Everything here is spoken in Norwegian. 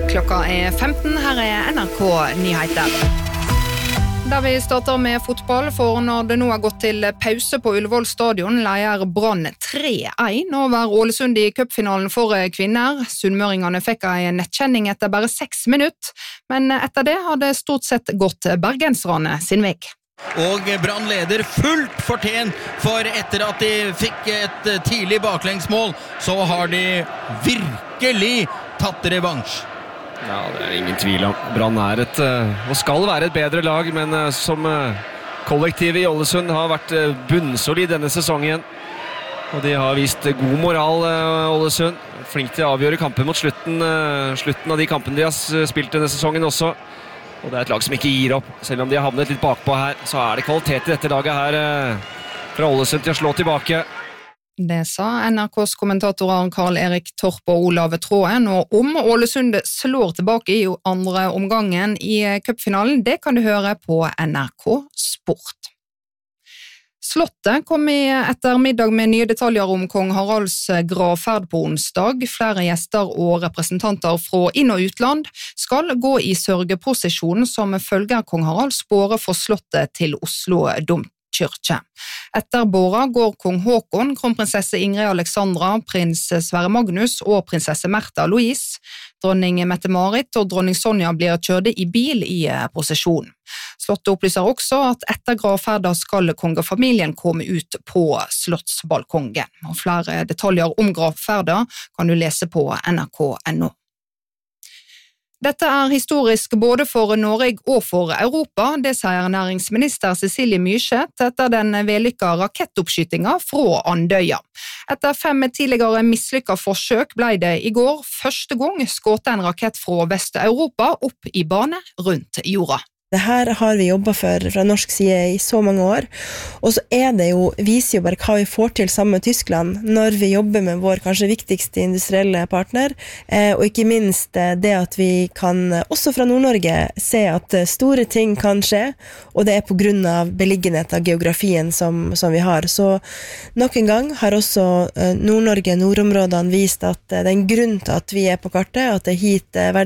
Klokka 15, her NRK Nyheter. Der vi starter med fotball, for når det nå har gått til pause på Ullevål stadion, leier Brann 3-1 over Ålesund i cupfinalen for kvinner. Sunnmøringene fikk en nettkjenning etter bare 6 minutter, men etter det har det stort sett gått bergenserne sin vei. Og Brann leder fullt fortjent, for etter at de fikk et tidlig baklengsmål, så har de virkelig tatt revansj. Ja, det er ingen tvil om. Brann er og skal være et bedre lag, men som kollektivet i Ålesund har vært bunnsolid denne sesongen. Og de har vist god moral, Ålesund. Flink til å avgjøre kamper mot slutten av de kampene de har spilt denne sesongen også. Og det er et lag som ikke gir opp. Selv om de har havnet litt bakpå her, så er det kvalitet i dette laget her fra Ålesund til å slå tilbake. Det sa NRKs kommentatorer Karl-Erik Torp og Olav Tråen, og om Ålesund slår tilbake i andre omgangen i cupfinalen, det kan du høre på NRK Sport. Slottet kom i ettermiddag med nye detaljer om kong Haralds gravferd på onsdag. Flere gjester og representanter fra inn- og utland skal gå i sørgeprosesjon som følger kong Haralds båre for slottet til Oslo domkirke. Etter båra går kong Håkon, kronprinsesse Ingrid Alexandra, prins Sverre Magnus og prinsesse Märtha Louise. Dronning Mette-Marit og dronning Sonja blir kjørte i bil i prosesjonen. Slottet opplyser også at etter gravferda skal kongefamilien komme ut på slottsbalkongen. Og flere detaljer om gravferda kan du lese på nrk.no. Dette er historisk både for Norge og for Europa, det sier næringsminister Cecilie Myrseth etter den vellykka rakettoppskytinga fra Andøya. Etter 5 tidligere mislykka forsøk ble det i går første gang skutt en rakett fra Vest-Europa opp i bane rundt jorda. Det her har vi jobbet for fra norsk side i så mange år, og så viser jo bare hva vi får til sammen med Tyskland når vi jobber med vår kanskje viktigste industrielle partner, og ikke minst det at vi kan også fra Nord-Norge se at store ting kan skje, og det er på grunn av beliggenhet av geografien som vi har. Så nok en gang har også Nord-Norge, nordområdene vist at det er en grunn til at vi er på kartet, at det er hit verden